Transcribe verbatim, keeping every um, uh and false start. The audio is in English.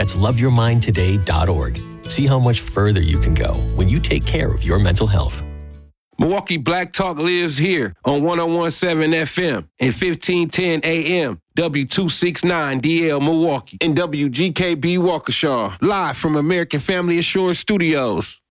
That's love your mind today dot org. See how much further you can go when you take care of your mental health. Milwaukee Black Talk lives here on one oh one point seven F M and fifteen ten A M, W two sixty-nine D L Milwaukee, and W G K B Waukesha, live from American Family Assurance Studios.